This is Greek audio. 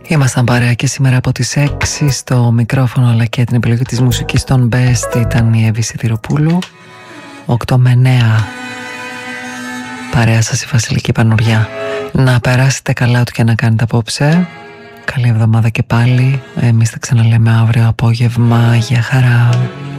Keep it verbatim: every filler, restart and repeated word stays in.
Ήμασταν παρέα και σήμερα από τις έξι στο μικρόφωνο, αλλά και την επιλογή της μουσικής των Best ήταν η Εύη Σιδηροπούλου. οκτώ με εννέα παρέα σας η Βασιλική Πανουριά. Να περάσετε καλά ό,τι και να κάνετε απόψε. Καλή εβδομάδα και πάλι. Εμείς θα ξαναλέμε αύριο απόγευμα. Γεια χαρά.